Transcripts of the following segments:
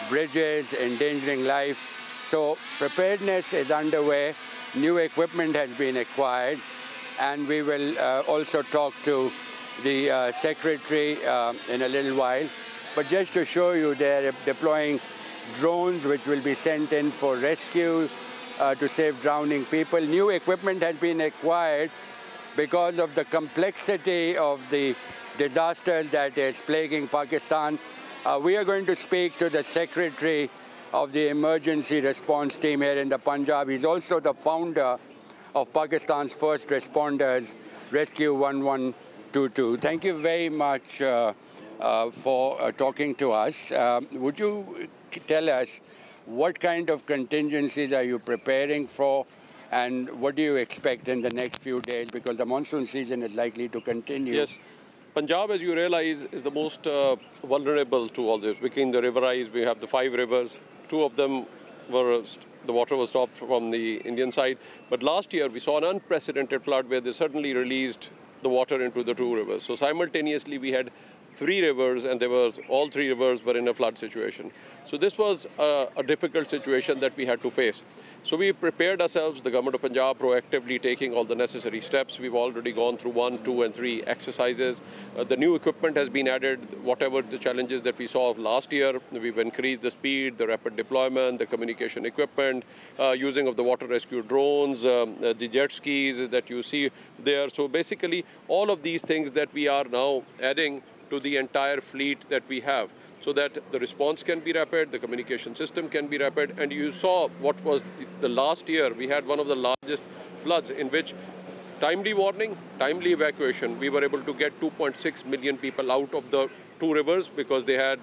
bridges, endangering life. So preparedness is underway. New equipment has been acquired, and we will also talk to the secretary in a little while. But just to show you, they're deploying drones which will be sent in for rescue to save drowning people. New equipment has been acquired because of the complexity of the disaster that is plaguing Pakistan. We are going to speak to the secretary of the emergency response team here in the Punjab. He's also the founder of Pakistan's first responders, Rescue 1122. Thank you very much for talking to us. Would you tell us what kind of contingencies are you preparing for, and what do you expect in the next few days, because the monsoon season is likely to continue? Yes. Punjab, as you realize, is the most vulnerable to all this. Between the riverise, we have the 5 rivers. 2 of them the water was stopped from the Indian side. But last year, we saw an unprecedented flood where they suddenly released the water into the 2 rivers. So simultaneously, we had 3 rivers, and all 3 rivers were in a flood situation. So this was a difficult situation that we had to face. So we prepared ourselves, the government of Punjab proactively taking all the necessary steps. We've already gone through 1, 2, and 3 exercises. The new equipment has been added. Whatever the challenges that we saw last year, we've increased the speed, the rapid deployment, the communication equipment, using of the water rescue drones, the jet skis that you see there. So basically, all of these things that we are now adding to the entire fleet that we have, so that the response can be rapid, the communication system can be rapid. And you saw what was the last year, we had one of the largest floods in which timely warning, timely evacuation, we were able to get 2.6 million people out of the 2 rivers because they had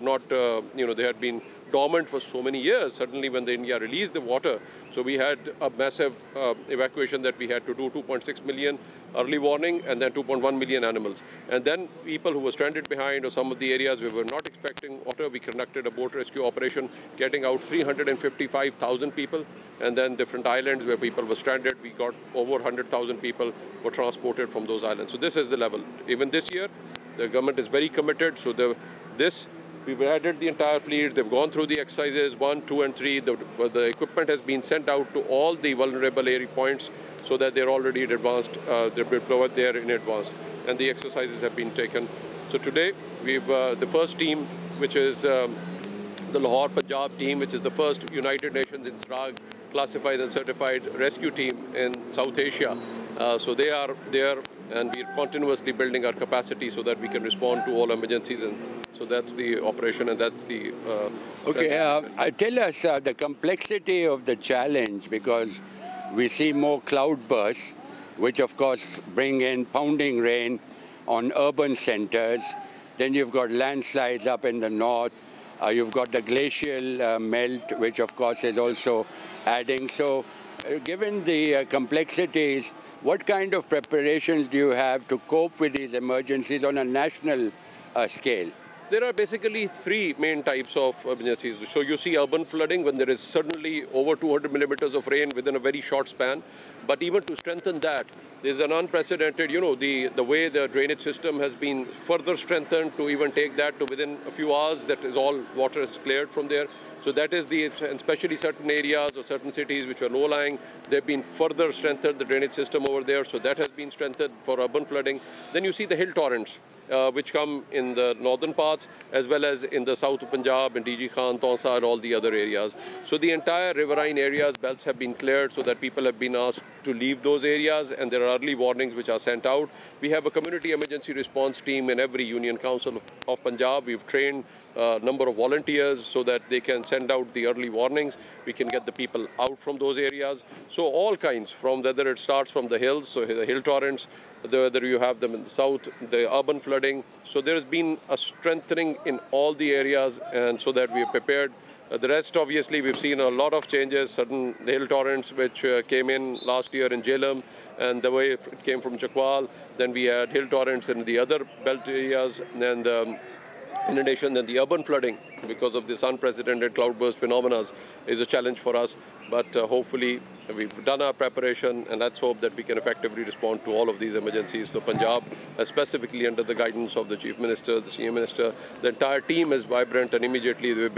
been dormant for so many years. Suddenly when the India released the water, so we had a massive evacuation that we had to do, 2.6 million early warning, and then 2.1 million animals. And then people who were stranded behind, or some of the areas we were not expecting water, we conducted a boat rescue operation, getting out 355,000 people. And then different islands where people were stranded, we got over 100,000 people were transported from those islands. So this is the level. Even this year, the government is very committed. So we've added the entire fleet. They've gone through the exercises 1, 2, and 3. The equipment has been sent out to all the vulnerable area points so that they're already advanced. They're deployed there in advance, and the exercises have been taken. So today, we've the first team, which is the Lahore Punjab team, which is the first United Nations in SRAG classified and certified rescue team in South Asia. So they are there, and we're continuously building our capacity so that we can respond to all emergencies. And so that's the operation, and that's the... Tell us the complexity of the challenge, because we see more cloud bursts, which of course bring in pounding rain on urban centers. Then you've got landslides up in the north. You've got the glacial melt, which of course is also adding. So given the complexities, what kind of preparations do you have to cope with these emergencies on a national scale? There are basically 3 main types of emergencies. So you see urban flooding when there is suddenly over 200 millimeters of rain within a very short span. But even to strengthen that, there's an unprecedented, the way the drainage system has been further strengthened to even take that to within a few hours, that is all water is cleared from there. So that is and especially certain areas or certain cities which were low-lying, they've been further strengthened, the drainage system over there. So that has been strengthened for urban flooding. Then you see the hill torrents, which come in the northern parts, as well as in the south of Punjab, and DG Khan, Tonsa, and all the other areas. So the entire riverine areas, belts have been cleared so that people have been asked to leave those areas, and there are early warnings which are sent out. We have a community emergency response team in every Union Council of Punjab. We've trained a number of volunteers so that they can send out the early warnings. We can get the people out from those areas. So all kinds, from whether it starts from the hills, so the hill torrents, whether you have them in the south, the urban flooding. So there has been a strengthening in all the areas, and so that we are prepared. The rest, obviously, we've seen a lot of changes. The hill torrents which came in last year in Jhelum, and the way it came from Chakwal. Then we had hill torrents in the other belt areas, and in addition, then the urban flooding, because of this unprecedented cloudburst phenomena, is a challenge for us. But hopefully, we've done our preparation, and let's hope that we can effectively respond to all of these emergencies. So Punjab, specifically under the guidance of the Chief Minister, the Senior Minister, the entire team is vibrant, and immediately